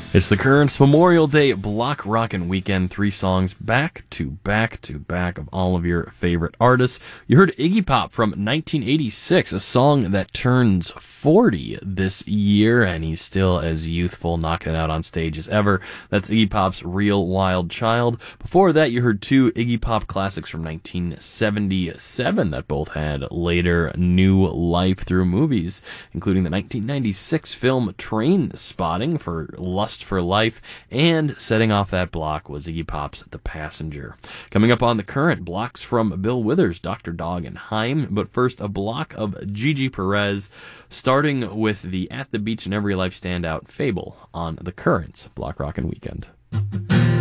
It's the Currents Memorial Day Block Rockin' Weekend. 3 songs back to back to back of all of your favorite artists. You heard Iggy Pop from 1986, a song that turns 40 this year, and he's still as youthful, knocking it out on stage as ever. That's Iggy Pop's Real Wild Child. Before that, you heard 2 Iggy Pop classics from 1977 that both had later new life through movies, including the 1996 film Train Spotting for Lust for Life, and setting off that block was Iggy Pop's The Passenger. Coming up on the Current, blocks from Bill Withers, Dr. Dog, and Haim, but first a block of Gigi Perez, starting with the At the Beach and Every Life standout Fable on the Current's Block Rockin' Weekend.